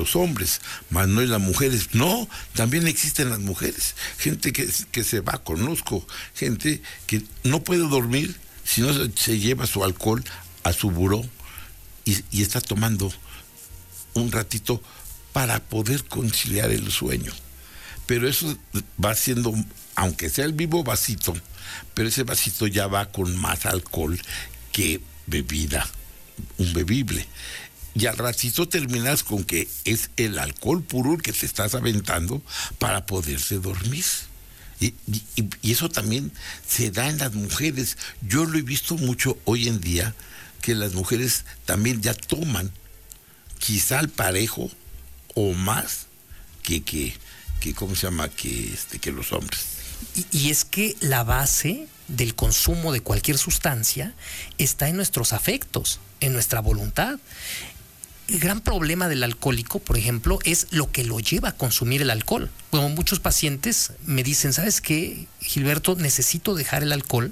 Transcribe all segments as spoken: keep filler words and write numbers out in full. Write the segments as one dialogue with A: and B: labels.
A: los hombres, más no en las mujeres. No, también existen las mujeres. Gente que, que se va, conozco gente que no puede dormir si no se, se lleva su alcohol a su buró y, y está tomando un ratito para poder conciliar el sueño. Pero eso va siendo, aunque sea el vivo vasito, pero ese vasito ya va con más alcohol que bebida, un bebible. Y al ratito terminas con que es el alcohol puro el que te estás aventando para poderse dormir. Y, y, y eso también se da en las mujeres. Yo lo he visto mucho hoy en día, que las mujeres también ya toman quizá al parejo o más que, que, que ¿cómo se llama? Que, este, que los hombres.
B: Y, y es que la base del consumo de cualquier sustancia está en nuestros afectos, en nuestra voluntad. El gran problema del alcohólico, por ejemplo, es lo que lo lleva a consumir el alcohol. Bueno, muchos pacientes me dicen, ¿sabes qué, Gilberto? Necesito dejar el alcohol.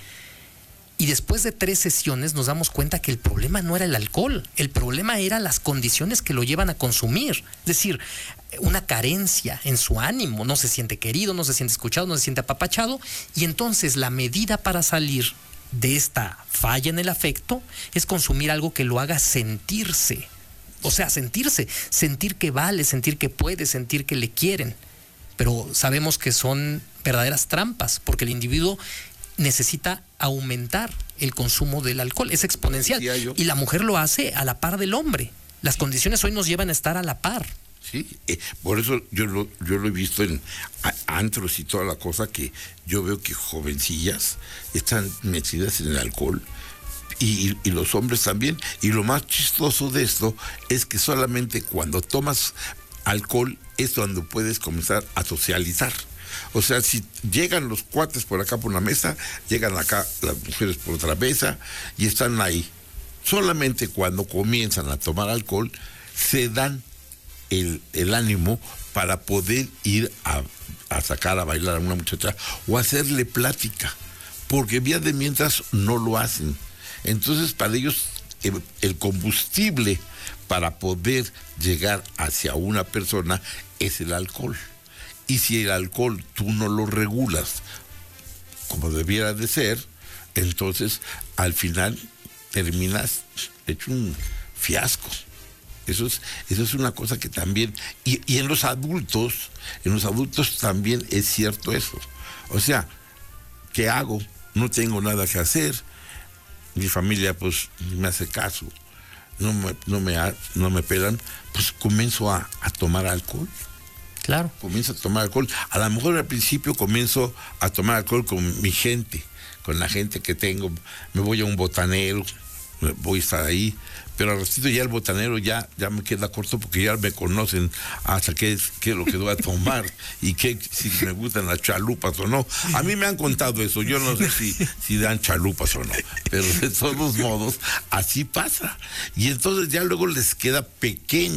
B: Y después de tres sesiones nos damos cuenta que el problema no era el alcohol, el problema eran las condiciones que lo llevan a consumir. Es decir, una carencia en su ánimo, no se siente querido, no se siente escuchado, no se siente apapachado. Y entonces la medida para salir de esta falla en el afecto es consumir algo que lo haga sentirse. O sea, sentirse, sentir que vale, sentir que puede, sentir que le quieren. Pero sabemos que son verdaderas trampas, porque el individuo necesita aumentar el consumo del alcohol, es exponencial. Y la mujer lo hace a la par del hombre. Las condiciones hoy nos llevan a estar a la par.
A: Sí, eh, por eso yo lo, yo lo he visto en a, antros y toda la cosa, que yo veo que jovencillas están metidas en el alcohol. Y, y los hombres también. Y lo más chistoso de esto es que solamente cuando tomas alcohol es cuando puedes comenzar a socializar. O sea, si llegan los cuates por acá por una mesa, llegan acá las mujeres por otra mesa y están ahí. Solamente cuando comienzan a tomar alcohol se dan el, el ánimo para poder ir a, a sacar a bailar a una muchacha o hacerle plática, porque vía de mientras no lo hacen. Entonces, para ellos, el, el combustible para poder llegar hacia una persona es el alcohol. Y si el alcohol tú no lo regulas como debiera de ser, entonces, al final, terminas hecho un fiasco. Eso es, eso es una cosa que también... Y, y en los adultos, en los adultos también es cierto eso. O sea, ¿qué hago? No tengo nada que hacer. Mi familia pues me hace caso, no me, no me, no me pelan, pues comienzo a, a tomar alcohol.
B: Claro.
A: Comienzo a tomar alcohol. A lo mejor al principio comienzo a tomar alcohol con mi gente, con la gente que tengo. Me voy a un botanero, voy a estar ahí, pero al ratito ya el botanero ya, ya me queda corto, porque ya me conocen hasta qué es, qué es lo que voy a tomar y qué, si me gustan las chalupas o no. A mí me han contado eso, yo no sé si, si dan chalupas o no, pero de todos modos así pasa. Y entonces ya luego les queda pequeño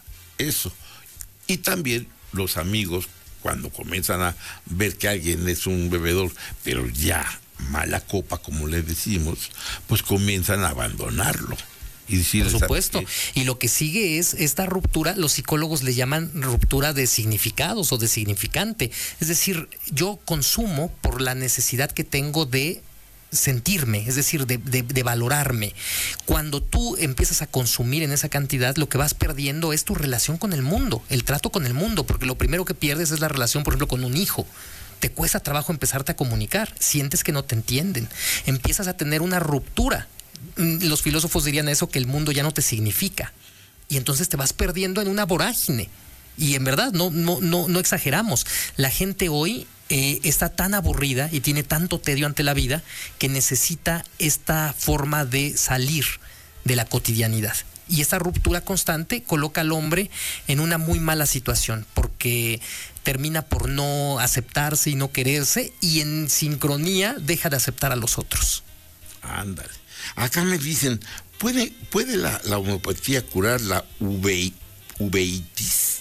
A: eso. Y también los amigos, cuando comienzan a ver que alguien es un bebedor, pero ya mala copa, como le decimos, pues comienzan a abandonarlo. Y decir,
B: por supuesto. Que... Y lo que sigue es esta ruptura, los psicólogos le llaman ruptura de significados o de significante. Es decir, yo consumo por la necesidad que tengo de sentirme, es decir, de, de, de valorarme. Cuando tú empiezas a consumir en esa cantidad, lo que vas perdiendo es tu relación con el mundo, el trato con el mundo, porque lo primero que pierdes es la relación, por ejemplo, con un hijo. Te cuesta trabajo empezarte a comunicar, sientes que no te entienden, empiezas a tener una ruptura. Los filósofos dirían eso, que el mundo ya no te significa, y entonces te vas perdiendo en una vorágine. Y en verdad, no, no, no, no exageramos. La gente hoy eh, está tan aburrida y tiene tanto tedio ante la vida que necesita esta forma de salir de la cotidianidad. Y esta ruptura constante coloca al hombre en una muy mala situación, porque termina por no aceptarse y no quererse, y en sincronía deja de aceptar a los otros.
A: Ándale. Acá me dicen, ¿puede, puede la, la homeopatía curar la uvei, uveitis?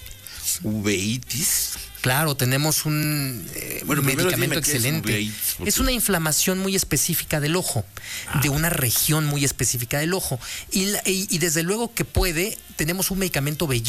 A: ¿Uveitis?
B: Claro, tenemos un eh, bueno, medicamento excelente. Es, es una inflamación muy específica del ojo, ah. de una región muy específica del ojo. Y, y, y desde luego que puede, tenemos un medicamento bellísimo.